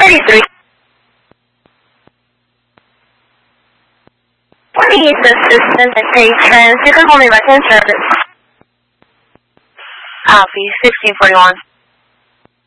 33. What needs assistance at patrons? You can call me back in service. Copy, 1641.